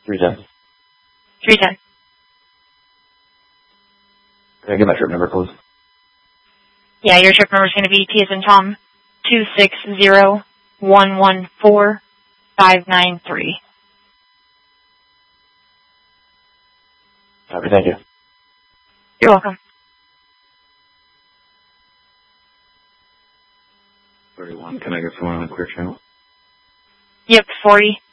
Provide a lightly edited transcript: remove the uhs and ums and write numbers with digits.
310. 310. Can I get my trip number, please? Yeah, your trip number is going to be T as in Tom, 260114593. Copy, thank you. You're welcome. 31, can I get someone on the clear channel? Yep, 40.